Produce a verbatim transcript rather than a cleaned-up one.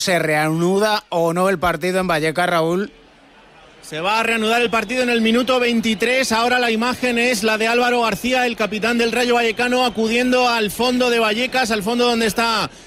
¿Se reanuda o no el partido en Vallecas, Raúl? Se va a reanudar el partido en el minuto veintitrés. Ahora la imagen es la de Álvaro García, el capitán del Rayo Vallecano, acudiendo al fondo de Vallecas, al fondo donde está